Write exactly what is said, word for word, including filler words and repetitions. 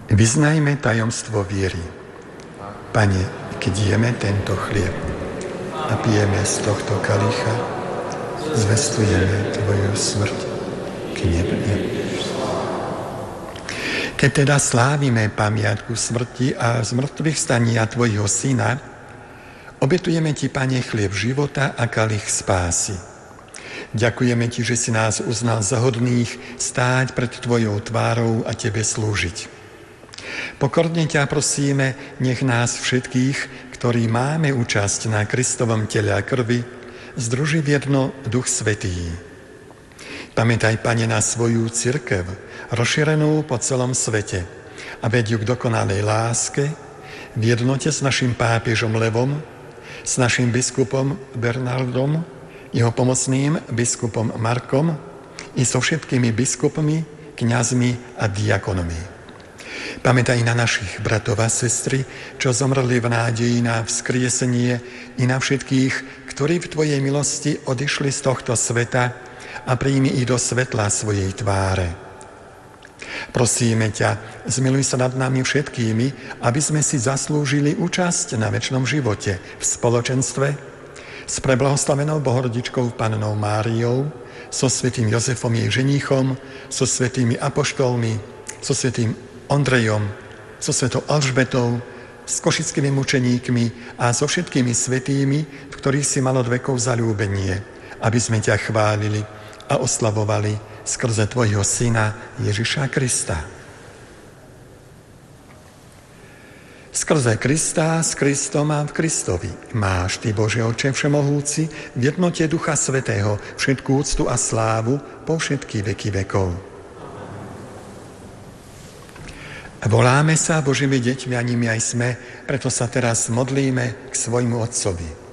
Vyznajme tajomstvo viery. Pane, keď jeme tento chlieb a pijeme z tohto kalicha, zvestujeme Tvoju smrť, kým nebudeš. Keď teda slávime pamiatku smrti a zmrtvých stania Tvojho Syna, obetujeme Ti, Pane, chlieb života a kalich spásy. Ďakujeme Ti, že si nás uznal za hodných stáť pred Tvojou tvárou a Tebe slúžiť. Pokorne ťa prosíme, nech nás všetkých, ktorí máme účasť na Kristovom tele a krvi, združí v jedno Duch Svätý. Pamätaj, Pane, na svoju cirkev, rozšírenú po celom svete, a veď ju k dokonalej láske, v jednote s našim pápežom Levom, s našim biskupom Bernardom, jeho pomocným biskupom Markom i so všetkými biskupmi, kňazmi a diakonmi. Pamätaj na našich bratov a sestry, čo zomreli v nádeji na vzkriesenie, i na všetkých, ktorí v Tvojej milosti odišli z tohto sveta, a príjmi ich do svetla svojej tváre. Prosíme ťa, zmiluj sa nad nami všetkými, aby sme si zaslúžili účasť na večnom živote v spoločenstve s preblahoslavenou Bohorodičkou Pannou Máriou, so svätým Jozefom jej ženíchom, so svätými apoštolmi, so svätým Ondrejom, so svätou Alžbetou, s košickými mučeníkmi a so všetkými svätými, v ktorých si mal od vekov zaľúbenie, aby sme ťa chválili a oslavovali skrze Tvojho Syna Ježiša Krista. Skrze Krista, s Kristom a v Kristovi máš Ty, Bože Oče všemohúci, v jednote Ducha Svätého všetkú úctu a slávu po všetky veky vekov. Voláme sa Božími deťmi, a nimi aj sme, preto sa teraz modlíme k svojmu Otcovi.